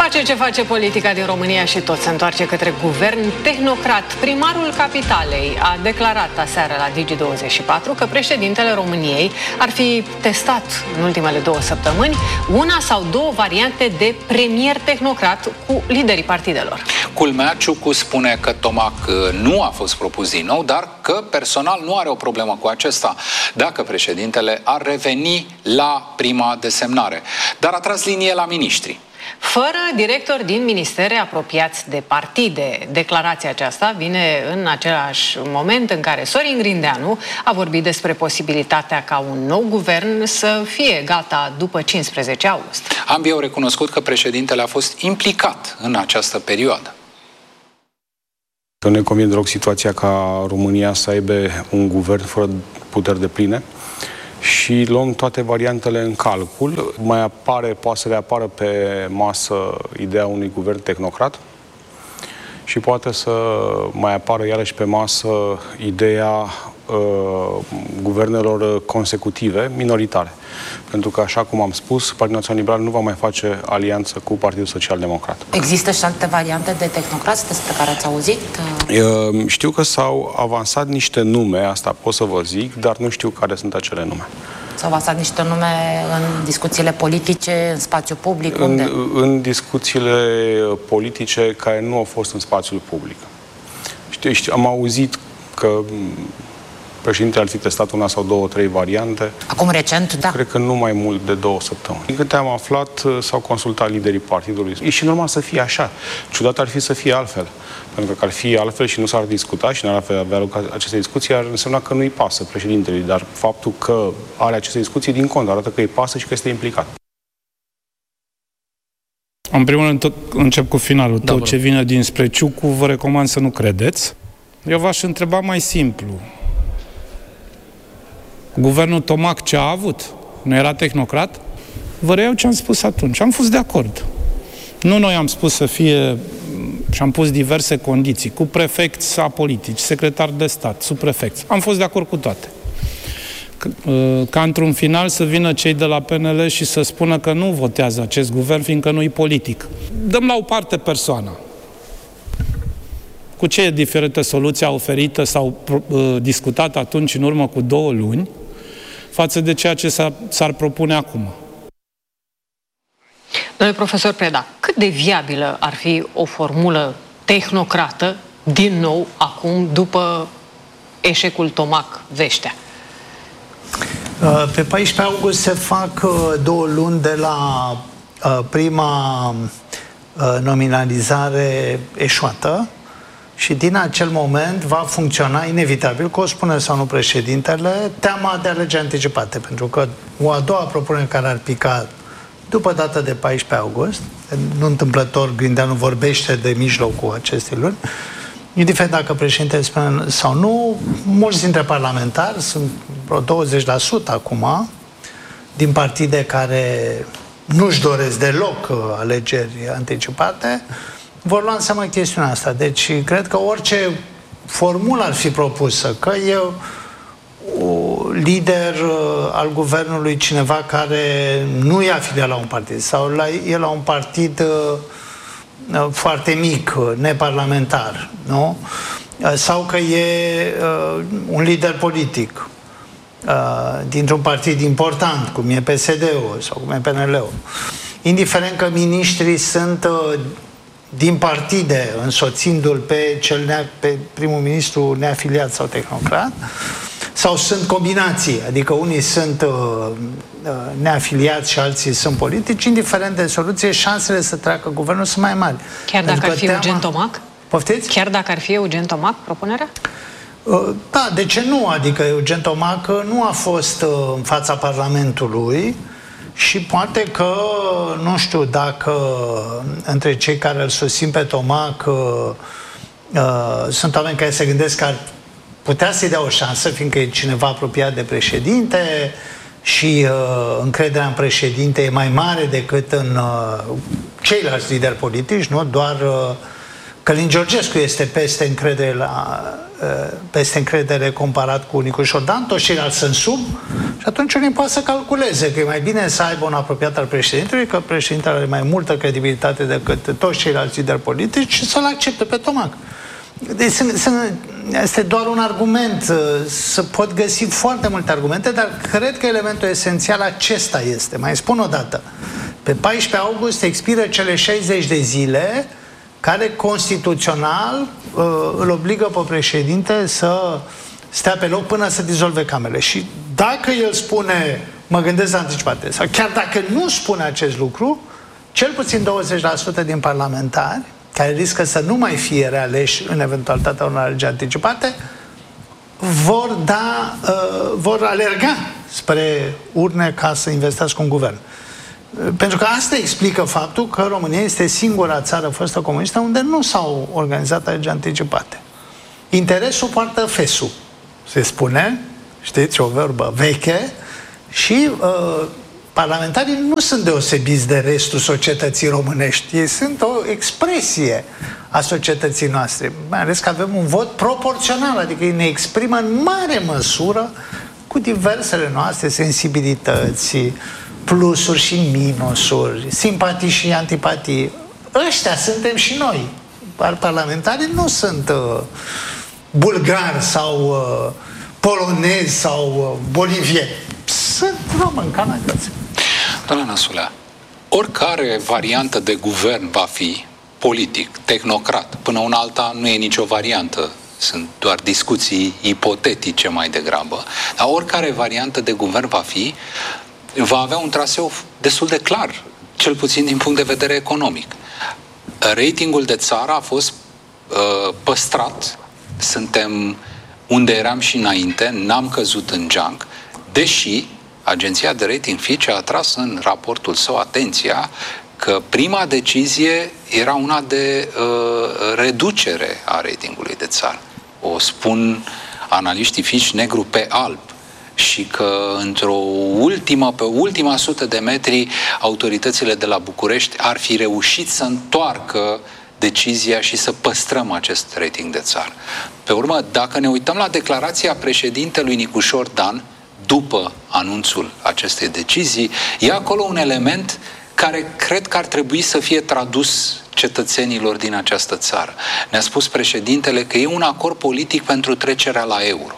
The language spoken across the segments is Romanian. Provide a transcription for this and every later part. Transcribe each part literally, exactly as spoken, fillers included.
Face ce face politica din România și tot se întoarce către guvern tehnocrat. Primarul Capitalei a declarat aseară la Digi douăzeci și patru că președintele României ar fi testat în ultimele două săptămâni una sau două variante de premier tehnocrat cu liderii partidelor. Culmea, Ciucu spune că Tomac nu a fost propus din nou, dar că personal nu are o problemă cu acesta dacă președintele ar reveni la prima desemnare. Dar a tras linie la miniștri. Fără directori din ministere apropiați de partide. Declarația aceasta vine în același moment în care Sorin Grindeanu a vorbit despre posibilitatea ca un nou guvern să fie gata după cincisprezece august. Ambii au recunoscut că președintele a fost implicat în această perioadă. Ne convine deloc situația ca România să aibă un guvern fără puteri depline și luăm toate variantele în calcul. Mai apare, poate să reapară pe masă ideea unui guvern tehnocrat și poate să mai apară iarăși pe masă ideea uh, guvernelor consecutive, minoritare. Pentru că, așa cum am spus, Partidul Național Liberal nu va mai face alianță cu Partidul Social Democrat. Există și alte variante de tehnocrați despre care ați auzit? Uh, știu că s-au avansat niște nume, asta pot să vă zic, dar nu știu care sunt acele nume. S-au avansat niște nume în discuțiile politice, în spațiu public? Unde? În, în discuțiile politice care nu au fost în spațiul public. Știu, știu, am auzit că președintele ar fi testat una sau două, trei variante. Acum recent, da. Cred că nu mai mult de două săptămâni. Din câte am aflat, s-au consultat liderii partidului. E și normal să fie așa. Ciudat ar fi să fie altfel. Pentru că ar fi altfel și nu s-ar discuta și nu ar avea loc aceste discuții, ar însemna că nu-i pasă președintelui. Dar faptul că are aceste discuții, din cont, arată că îi pasă și că este implicat. În primul rând, tot, încep cu finalul. Da, tot ce vine dinspre Ciucu, vă recomand să nu credeți. Eu v-aș întreba mai simplu. Guvernul Tomac ce a avut? Nu era tehnocrat? Vă reiau ce am spus atunci. Am fost de acord. Nu noi am spus să fie, și am pus diverse condiții, cu prefecți apolitici, secretari de stat, subprefecți. Am fost de acord cu toate. Ca într-un final să vină cei de la P N L și să spună că nu votează acest guvern, fiindcă nu-i politic. Dăm la o parte persoana. Cu ce diferite soluții a oferită sau uh, discutat atunci în urmă cu două luni față de ceea ce s-ar propune acum. Domnule profesor Preda, cât de viabilă ar fi o formulă tehnocrată din nou acum după eșecul Tomac-Veștea? Pe paisprezece august se fac două luni de la prima nominalizare eșuată. Și din acel moment va funcționa inevitabil, că o spune sau nu președintele, teama de alegeri anticipate. Pentru că o a doua propunere care ar pica după data de paisprezece august, nu întâmplător Grindeanu vorbește de mijlocul acestei luni, indiferent dacă președintele spune sau nu, mulți dintre parlamentari, sunt vreo douăzeci la sută acum, din partide care nu-și doresc deloc alegeri anticipate, vor lua în seamă chestiunea asta. Deci, cred că orice formulă ar fi propusă, că e un lider al guvernului, cineva care nu e afiliat la un partid sau la, e la un partid uh, foarte mic, neparlamentar, nu? Sau că e uh, un lider politic uh, dintr-un partid important, cum e P S D-ul sau cum e P N L-ul. Indiferent că miniștrii sunt uh, din partide, însoțindu-l pe, cel nea, pe primul ministru neafiliat sau tehnocrat, sau sunt combinații, adică unii sunt uh, neafiliați și alții sunt politici, indiferent de soluție, șansele să treacă guvernul sunt mai mari. Chiar dacă ar fi teama... Eugen Tomac? Poftiți? Chiar dacă ar fi Eugen Tomac, propunerea? Uh, da, de ce nu? Adică Eugen Tomac nu a fost uh, în fața Parlamentului și poate că, nu știu, dacă între cei care îl susțin pe Tomac uh, uh, sunt oameni care se gândesc că ar putea să-i dea o șansă, fiindcă e cineva apropiat de președinte și uh, încrederea în președinte e mai mare decât în uh, ceilalți lideri politici, nu? Doar uh, Călin Georgescu este peste încredere, la, peste încredere comparat cu Nicușor Dan, toți ceilalți sunt sub, și atunci unii poate să calculeze că e mai bine să aibă un apropiat al președintelui, că președintele are mai multă credibilitate decât toți ceilalți lideri politici, și să-l accepte pe Tomac. Deci este doar un argument, să pot găsi foarte multe argumente, dar cred că elementul esențial acesta este. Mai spun o dată, pe paisprezece august expiră cele șaizeci de zile care constituțional uh, îl obligă pe președinte să stea pe loc până să dizolve camerele. Și dacă el spune, mă gândesc la anticipate, sau chiar dacă nu spune acest lucru, cel puțin douăzeci la sută din parlamentari, care riscă să nu mai fie realeși în eventualitatea unor alegeri anticipate, vor da, uh, vor alerga spre urne ca să investească un guvern. Pentru că asta explică faptul că România este singura țară fostă comunistă unde nu s-au organizat alegeri anticipate. Interesul poartă fesul, se spune, știți, o vorbă veche, și uh, parlamentarii nu sunt deosebiți de restul societății românești. Ei sunt o expresie a societății noastre, mai ales că avem un vot proporțional, adică ei ne exprimă în mare măsură cu diversele noastre sensibilități, plusuri și minusuri, simpatii și antipatii. Ăștia suntem și noi. Parlamentarii nu sunt uh, bulgari sau uh, polonezi sau uh, bolivieni. Sunt români, canadieni. Doamna Nasulea, oricare variantă de guvern va fi politic, tehnocrat, până una alta nu e nicio variantă, sunt doar discuții ipotetice mai degrabă, dar oricare variantă de guvern va fi, va avea un traseu destul de clar, cel puțin din punct de vedere economic. Ratingul de țară a fost uh, păstrat, suntem unde eram și înainte, n-am căzut în geanc, deși agenția de rating Fitch a atras în raportul său atenția că prima decizie era una de uh, reducere a ratingului de țară. O spun analiștii Fitch negru pe alb. Și că într-o ultimă, pe ultima sută de metri, autoritățile de la București ar fi reușit să întoarcă decizia și să păstrăm acest rating de țară. Pe urmă, dacă ne uităm la declarația președintelui Nicușor Dan, după anunțul acestei decizii, e acolo un element care cred că ar trebui să fie tradus cetățenilor din această țară. Ne-a spus președintele că e un acord politic pentru trecerea la euro.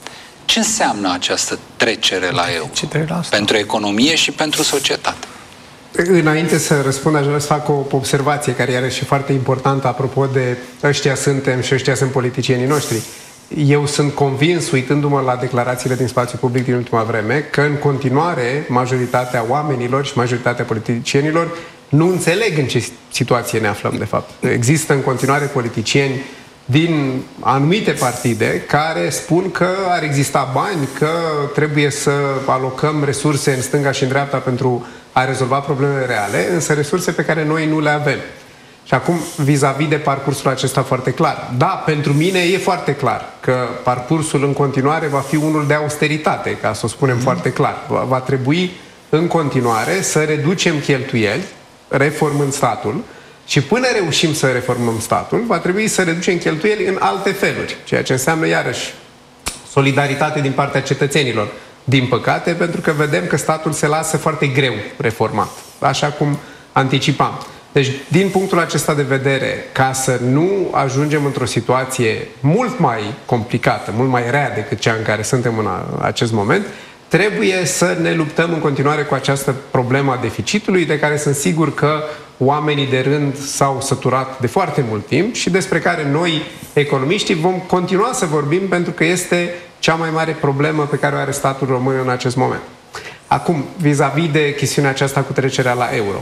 Ce înseamnă această trecere la euro? Pentru economie și pentru societate. Înainte să răspund, aș vrea să fac o observație care iarăși și foarte importantă apropo de ăștia suntem și ăștia sunt politicienii noștri. Eu sunt convins, uitându-mă la declarațiile din spațiu public din ultima vreme, că în continuare majoritatea oamenilor și majoritatea politicienilor nu înțeleg în ce situație ne aflăm de fapt. Există în continuare politicieni din anumite partide care spun că ar exista bani, că trebuie să alocăm resurse în stânga și în dreapta pentru a rezolva problemele reale, însă resurse pe care noi nu le avem. Și acum, vis-a-vis de parcursul acesta foarte clar. Da, pentru mine e foarte clar că parcursul în continuare va fi unul de austeritate, ca să o spunem mm. foarte clar. Va, va trebui în continuare să reducem cheltuieli, reformând statul, și până reușim să reformăm statul, va trebui să reducem cheltuieli în alte feluri, ceea ce înseamnă iarăși solidaritate din partea cetățenilor. Din păcate, pentru că vedem că statul se lasă foarte greu reformat, așa cum anticipam. Deci, din punctul acesta de vedere, ca să nu ajungem într-o situație mult mai complicată, mult mai rea decât cea în care suntem în acest moment, trebuie să ne luptăm în continuare cu această problemă a deficitului, de care sunt sigur că oamenii de rând s-au săturat de foarte mult timp și despre care noi, economiștii, vom continua să vorbim pentru că este cea mai mare problemă pe care o are statul român în acest moment. Acum, vis-a-vis de chestiunea aceasta cu trecerea la euro.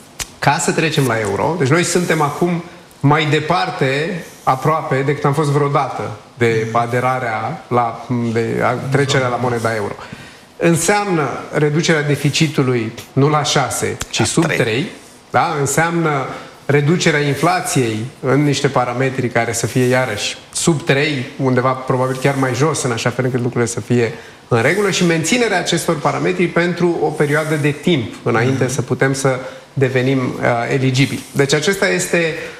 Ca să trecem la euro, deci noi suntem acum mai departe, aproape, decât am fost vreodată de aderarea la de trecerea la moneda euro. Înseamnă reducerea deficitului nu la șase, ci sub trei, da? Înseamnă reducerea inflației în niște parametri care să fie iarăși sub trei, undeva probabil chiar mai jos, în așa fel încât lucrurile să fie în regulă, și menținerea acestor parametri pentru o perioadă de timp înainte mm-hmm. să putem să devenim uh, eligibili. Deci acesta este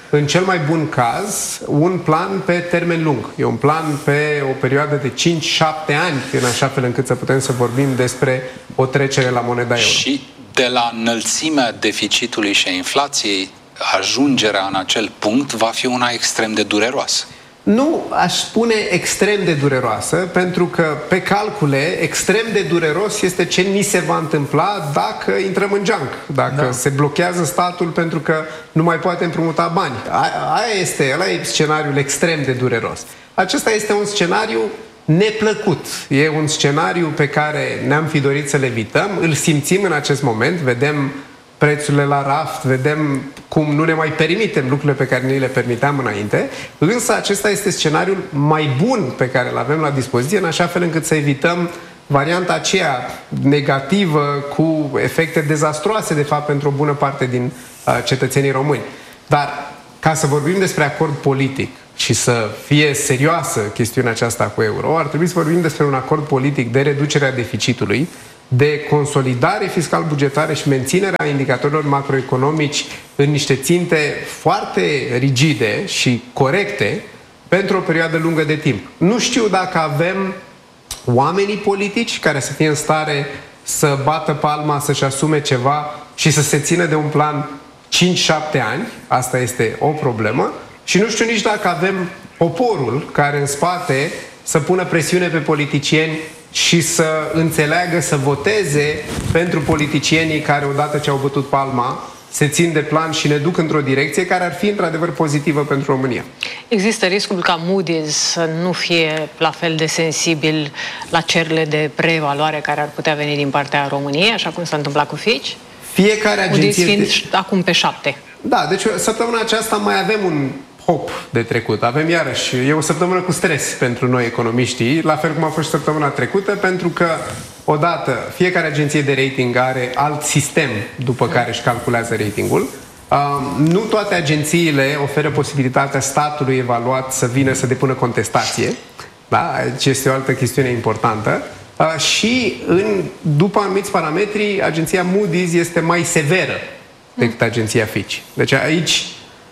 în cel mai bun caz, un plan pe termen lung. E un plan pe o perioadă de cinci șapte ani, în așa fel încât să putem să vorbim despre o trecere la moneda euro. Și de la înălțimea deficitului și a inflației, ajungerea în acel punct va fi una extrem de dureroasă. Nu aș spune extrem de dureroasă, pentru că pe calcule extrem de dureros este ce ni se va întâmpla dacă intrăm în junk, dacă da. se blochează statul pentru că nu mai poate împrumuta bani. Aia este, ăla e scenariul extrem de dureros. Acesta este un scenariu neplăcut. E un scenariu pe care ne-am fi dorit să le evităm, îl simțim în acest moment, vedem prețurile la raft, vedem cum nu ne mai permitem lucrurile pe care ni le permiteam înainte, însă acesta este scenariul mai bun pe care îl avem la dispoziție, în așa fel încât să evităm varianta aceea negativă cu efecte dezastroase, de fapt, pentru o bună parte din uh, cetățenii români. Dar, ca să vorbim despre acord politic și să fie serioasă chestiunea aceasta cu euro, ar trebui să vorbim despre un acord politic de reducere a deficitului, de consolidare fiscal-bugetară și menținerea indicatorilor macroeconomici în niște ținte foarte rigide și corecte pentru o perioadă lungă de timp. Nu știu dacă avem oamenii politici care să fie în stare să bată palma, să-și asume ceva și să se țină de un plan cinci șapte ani. Asta este o problemă. Și nu știu nici dacă avem poporul care în spate să pună presiune pe politicieni și să înțeleagă, să voteze pentru politicienii care, odată ce au bătut palma, se țin de plan și ne duc într-o direcție care ar fi într-adevăr pozitivă pentru România. Există riscul ca Moody's să nu fie la fel de sensibil la cererile de preevaluare care ar putea veni din partea României, așa cum s-a întâmplat cu Fitch? Fiecare agenție... Moody's fiind acum pe șapte. Da, deci săptămâna aceasta mai avem un hop de trecut. Avem iarăși, e o săptămână cu stres pentru noi economiștii, la fel cum a fost și săptămâna trecută, pentru că, odată, fiecare agenție de rating are alt sistem după care își calculează ratingul. Uh, nu toate agențiile oferă posibilitatea statului evaluat să vină să depună contestație. Da? Ce este o altă chestiune importantă. Uh, și, în, după anumiți parametri, agenția Moody's este mai severă decât agenția Fitch. Deci aici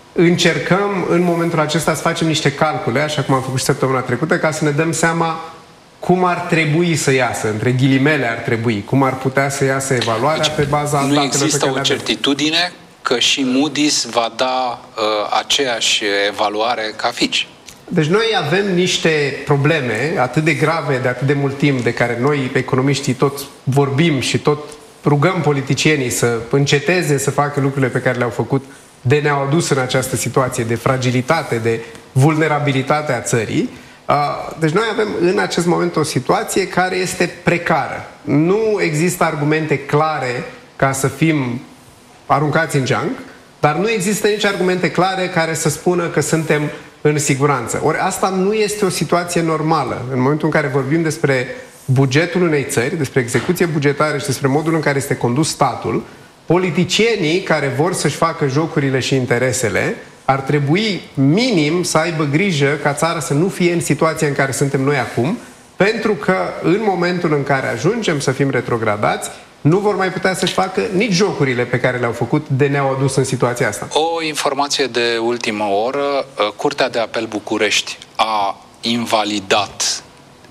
încercăm în momentul acesta să facem niște calcule, așa cum am făcut și săptămâna trecută, ca să ne dăm seama cum ar trebui să iasă, între ghilimele ar trebui, cum ar putea să iasă evaluarea deci, pe baza nu există o certitudine că și Moody's va da uh, aceeași evaluare ca Fitch. Deci noi avem niște probleme atât de grave de atât de mult timp, de care noi, economiștii, tot vorbim și tot rugăm politicienii să înceteze să facă lucrurile pe care le-au făcut, de ne-au adus în această situație de fragilitate, de vulnerabilitate a țării. Deci noi avem în acest moment o situație care este precară. Nu există argumente clare ca să fim aruncați în junk, dar nu există nici argumente clare care să spună că suntem în siguranță. Ori asta nu este o situație normală. În momentul în care vorbim despre bugetul unei țări, despre execuție bugetară și despre modul în care este condus statul, politicienii care vor să-și facă jocurile și interesele ar trebui minim să aibă grijă ca țara să nu fie în situația în care suntem noi acum, pentru că în momentul în care ajungem să fim retrogradați, nu vor mai putea să-și facă nici jocurile pe care le-au făcut de ne-au adus în situația asta. O informație de ultimă oră, Curtea de Apel București a invalidat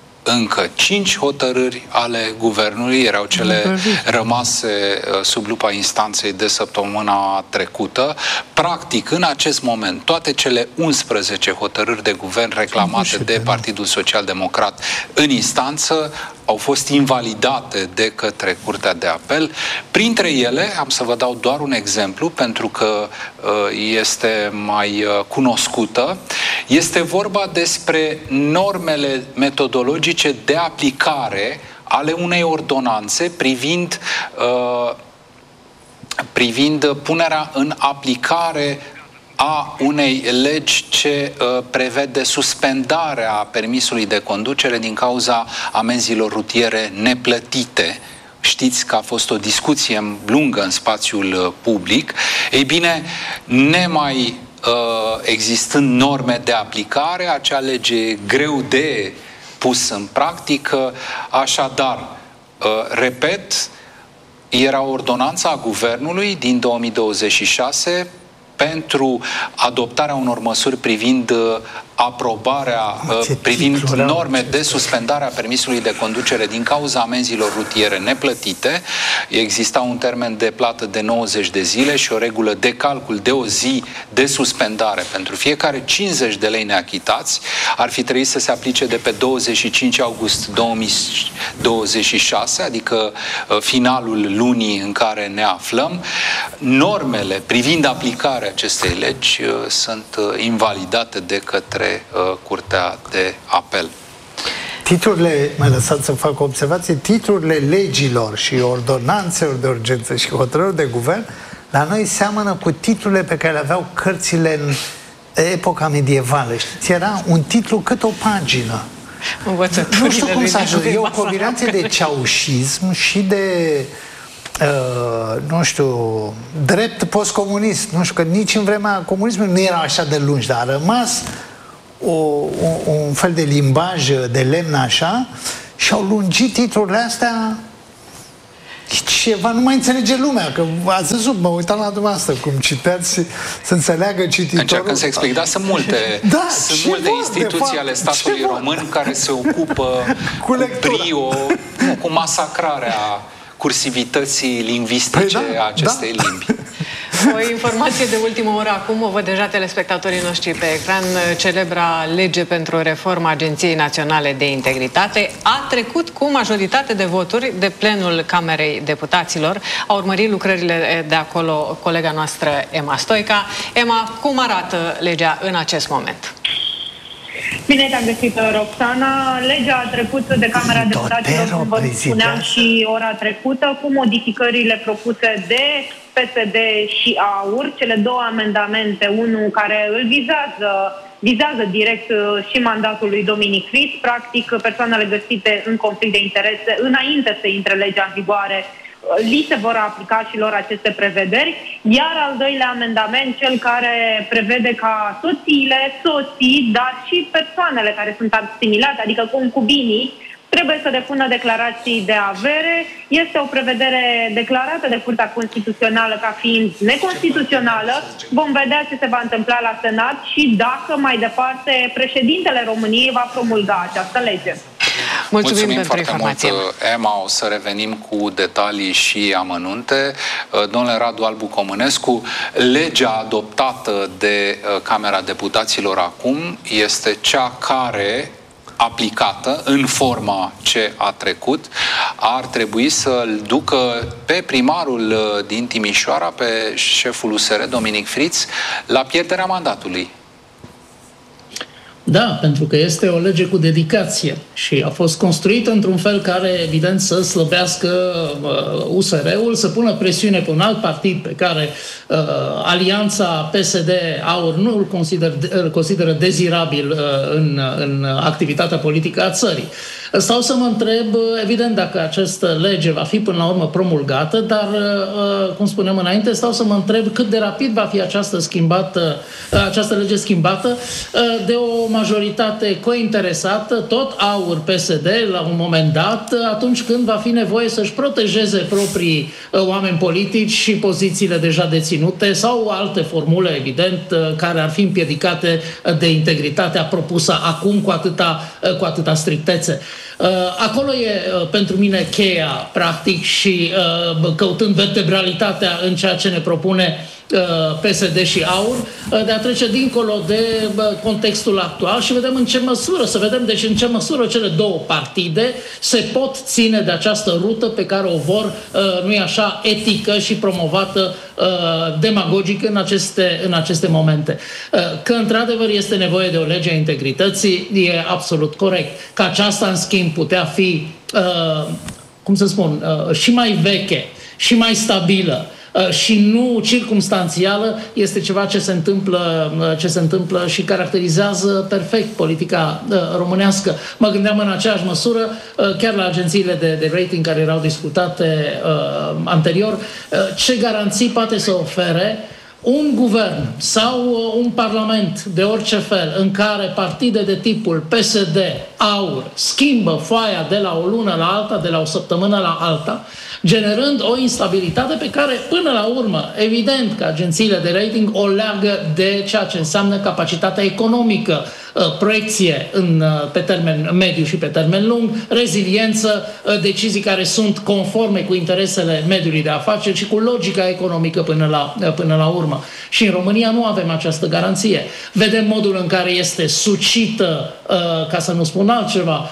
încă cinci hotărâri ale guvernului, erau cele rămase sub lupa instanței de săptămâna trecută. Practic, în acest moment, toate cele unsprezece hotărâri de guvern reclamate de Partidul Social Democrat în instanță au fost invalidate de către Curtea de Apel. Printre ele, am să vă dau doar un exemplu, pentru că este mai cunoscută, este vorba despre normele metodologice de aplicare ale unei ordonanțe privind, uh, privind punerea în aplicare a unei legi ce uh, prevede suspendarea permisului de conducere din cauza amenzilor rutiere neplătite. Știți că a fost o discuție lungă în spațiul public. Ei bine, nemai uh, existând norme de aplicare, acea lege e greu de pus în practică. Așadar, uh, repet, era ordonanța guvernului din două mii douăzeci și șase pentru adoptarea unor măsuri privind aprobarea, privind norme de suspendare a permisului de conducere din cauza amenzilor rutiere neplătite. Exista un termen de plată de nouăzeci de zile și o regulă de calcul de o zi de suspendare pentru fiecare cincizeci de lei neachitați. Ar fi trebuit să se aplice de pe douăzeci și cinci august două mii douăzeci și șase, adică finalul lunii în care ne aflăm. Normele privind aplicarea acestei legi sunt invalidate de către Curtea de Apel. Titlurile, mă lăsați să fac o observație, titlurile legilor și ordonanțelor de urgență și hotărâri de guvern la noi seamănă cu titlurile pe care le aveau cărțile în epoca medievală. Știți, era un titlu cât o pagină. Nu știu cum să ajung. E o combinație de ceaușism și de Uh, nu știu, drept postcomunist. Nu știu, că nici în vremea comunismului nu erau așa de lungi, dar a rămas o, o, un fel de limbaj de lemn așa și au lungit titlurile astea. Ceva nu mai înțelege lumea, că ați văzut, mă uitam la dumneavoastră cum citeați să înțeleagă cititorul. Încercăm să explic, dar sunt multe, da, sunt multe instituții ale statului român care se ocupă cu, cu brio, nu, cu masacrarea cursivității lingvistice păi da, a acestei da. limbi. O informație de ultimă oră acum, o văd deja telespectatorii noștri pe ecran, celebra lege pentru reforma Agenției Naționale de Integritate a trecut cu majoritate de voturi de plenul Camerei Deputaților. A urmărit lucrările de acolo colega noastră Emma Stoica. Emma, cum arată legea în acest moment? Bine te-am găsit, Roxana. Legea a trecut de Camera Deputaților, cum vă spuneam și ora trecută, cu modificările propuse de P S D și A U R, cele două amendamente, unul care îl vizează, vizează direct și mandatul lui Dominic Fritz, practic persoanele găsite în conflict de interese înainte să intre legea în vigoare, li se vor aplica și lor aceste prevederi, iar al doilea amendament, cel care prevede ca soțiile, soții, dar și persoanele care sunt asimilate, adică concubinii, trebuie să depună declarații de avere. Este o prevedere declarată de Curtea Constituțională ca fiind neconstituțională. Vom vedea ce se va întâmpla la Senat și dacă mai departe președintele României va promulga această lege. Mulțumim, Mulțumim pentru foarte informație. mult, Emma. O să revenim cu detalii și amănunte. Domnule Radu Albu Comănescu, legea adoptată de Camera Deputaților acum este cea care, aplicată în forma ce a trecut, ar trebui să-l ducă pe primarul din Timișoara, pe șeful U S R, Dominic Fritz, la pierderea mandatului. Da, pentru că este o lege cu dedicație și a fost construită într-un fel care, evident, să slăbească uh, U S R-ul, să pună presiune pe un alt partid pe care uh, alianța P S D-A U R nu îl consider, îl consideră dezirabil uh, în, în activitatea politică a țării. Stau să mă întreb, evident, dacă această lege va fi până la urmă promulgată, dar, cum spuneam înainte, stau să mă întreb cât de rapid va fi această, schimbată, această lege schimbată de o majoritate cointeresată, tot A U R P S D, la un moment dat, atunci când va fi nevoie să-și protejeze proprii oameni politici și pozițiile deja deținute sau alte formule, evident, care ar fi împiedicate de integritatea propusă acum cu atâta, cu atâta strictețe. Acolo e pentru mine cheia, practic, și căutând vertebralitatea în ceea ce ne propune P S D și A U R, de a trece dincolo de contextul actual și vedem în ce măsură, să vedem deci în ce măsură cele două partide se pot ține de această rută pe care o vor, nu-i așa, etică și promovată demagogic în aceste, în aceste momente. Că într-adevăr este nevoie de o lege a integrității, e absolut corect. Că aceasta, în schimb, putea fi, cum să spun, și mai veche, și mai stabilă, și nu circumstanțială, este ceva ce se întâmplă, ce se întâmplă și caracterizează perfect politica românească. Mă gândeam în aceeași măsură, chiar la agențiile de, de rating care erau discutate uh, anterior, uh, ce garanții poate să ofere un guvern sau un parlament de orice fel în care partide de tipul P S D, AUR, schimbă foaia de la o lună la alta, de la o săptămână la alta, generând o instabilitate pe care, până la urmă, evident că agențiile de rating o leagă de ceea ce înseamnă capacitatea economică, proiecție în, pe termen mediu și pe termen lung, reziliență, decizii care sunt conforme cu interesele mediului de afaceri și cu logica economică până la, până la urmă. Și în România nu avem această garanție. Vedem modul în care este sucită, ca să nu spun altceva,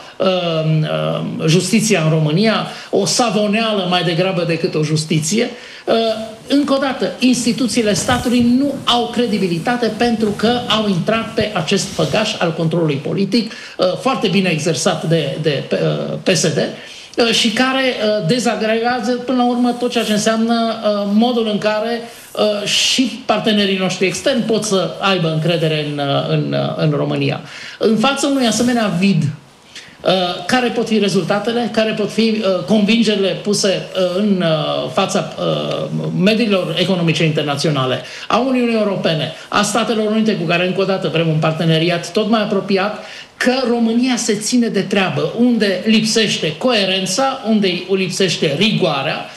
justiția în România, o savoneală mai degrabă decât o justiție. Încă o dată, instituțiile statului nu au credibilitate pentru că au intrat pe acest făgaș al controlului politic, foarte bine exersat de, de P S D, și care dezagregează până la urmă tot ceea ce înseamnă modul în care și partenerii noștri externi pot să aibă încredere în, în, în România. În fața unui asemenea vid, care pot fi rezultatele, care pot fi convingerile puse în fața mediilor economice internaționale, a Uniunii Europene, a Statelor Unite, cu care încă o dată vrem un parteneriat tot mai apropiat, că România se ține de treabă, unde lipsește coerența, unde lipsește rigoarea.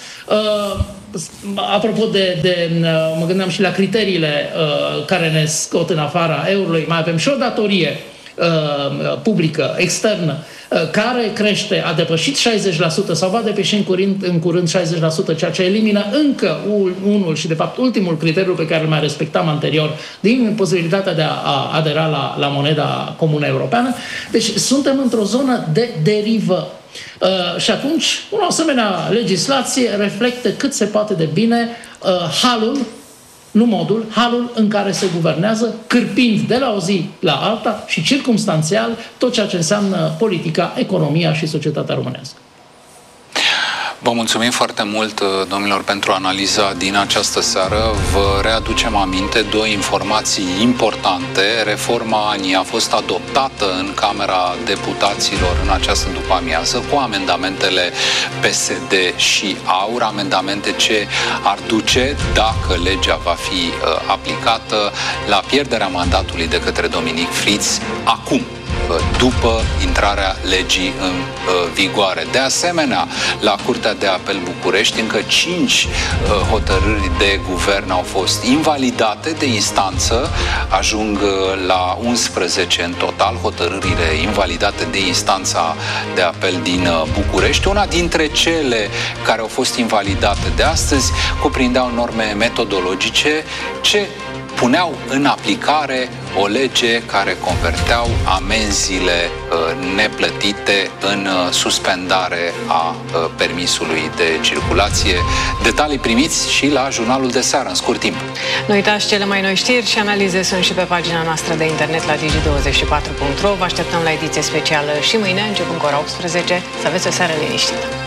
Apropo de, de mă gândeam și la criteriile care ne scot în afara eurului, mai avem și o datorie publică, externă, care crește, a depășit șaizeci la sută sau va depăși în curând, în curând șaizeci la sută, ceea ce elimină încă unul și de fapt ultimul criteriu pe care îl mai respectam anterior din posibilitatea de a adera la, la moneda comună europeană. Deci suntem într-o zonă de derivă. Uh, și atunci, o asemenea legislație reflectă cât se poate de bine uh, halul, nu modul, halul în care se guvernează, cârpind de la o zi la alta și circumstanțial tot ceea ce înseamnă politica, economia și societatea românească. Vă mulțumim foarte mult, domnilor, pentru analiza din această seară. Vă readucem aminte două informații importante. Reforma A N I a fost adoptată în Camera Deputaților în această după-amiază cu amendamentele P S D și AUR, amendamente ce ar duce, dacă legea va fi uh, aplicată, la pierderea mandatului de către Dominic Fritz acum, după intrarea legii în uh, vigoare. De asemenea, la Curtea de Apel București, încă cinci uh, hotărâri de guvern au fost invalidate de instanță, ajung uh, la unsprezece în total, hotărârile invalidate de instanța de apel din uh, București. Una dintre cele care au fost invalidate de astăzi cuprindeau norme metodologice ce puneau în aplicare o lege care converteau amenziile uh, neplătite în uh, suspendare a uh, permisului de circulație. Detalii primiți și la jurnalul de seară, în scurt timp. Nu uitați, cele mai noi știri și analize sunt și pe pagina noastră de internet la digi douăzeci și patru punct ro. Vă așteptăm la ediție specială și mâine, începând cu ora optsprezece. Să aveți o seară liniștită.